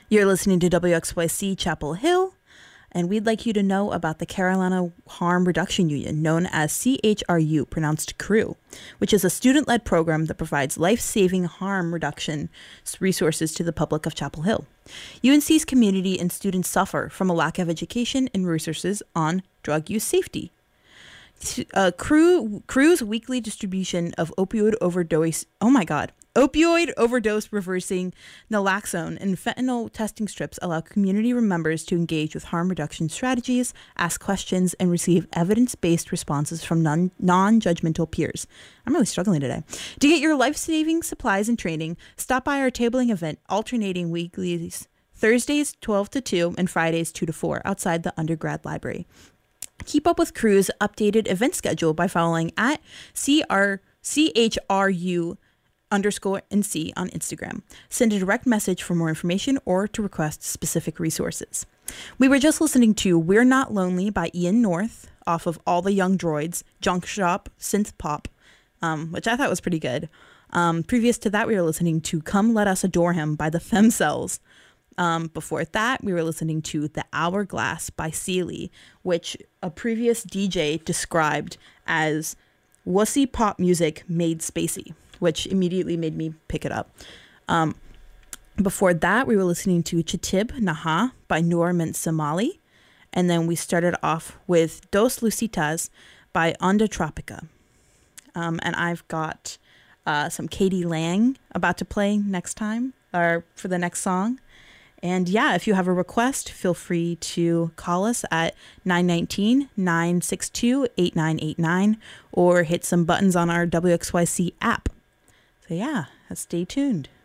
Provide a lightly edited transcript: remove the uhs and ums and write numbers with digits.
You're listening to WXYC Chapel Hill, and we'd like you to know about the Carolina Harm Reduction Union, known as CHRU, pronounced CRU, which is a student-led program that provides life-saving harm reduction resources to the public of Chapel Hill. UNC's community and students suffer from a lack of education and resources on drug use safety. CRU's weekly distribution of opioid overdose reversing naloxone and fentanyl testing strips allow community members to engage with harm reduction strategies, ask questions, and receive evidence-based responses from non-judgmental peers. I'm really struggling today. To get your life-saving supplies and training, stop by our tabling event alternating weeklies, Thursdays 12 to 2 and Fridays 2 to 4 outside the undergrad library. Keep up with CRU's updated event schedule by following at CHRU_NC on Instagram. Send a direct message for more information or to request specific resources. We were just listening to We're Not Lonely by Ian North off of All the Young Droids, Junk Shop, Synth Pop, which I thought was pretty good. Previous to that, we were listening to Come Let Us Adore Him by the Femcells. Before that, we were listening to The Hourglass by Sealy, which a previous DJ described as wussy pop music made spacey, which immediately made me pick it up. Before that, we were listening to Chitib Naha by Noor Mint Somali. And then we started off with Dos Lucitas by Onda Tropica. And I've got some Katie Lang about to play next time, or for the next song. And yeah, if you have a request, feel free to call us at 919-962-8989 or hit some buttons on our WXYC app. So yeah, stay tuned.